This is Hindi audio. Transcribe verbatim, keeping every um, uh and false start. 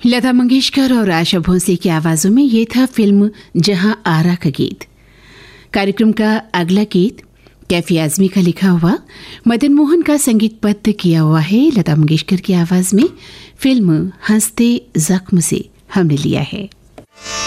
लता मंगेशकर और आशा भोसले की आवाजों में ये था फिल्म जहां आरा का गीत। कार्यक्रम का अगला गीत कैफी आजमी का लिखा हुआ, मदन मोहन का संगीतबद्ध किया हुआ है लता मंगेशकर की आवाज में। फिल्म हंसते जख्म से हमने लिया है।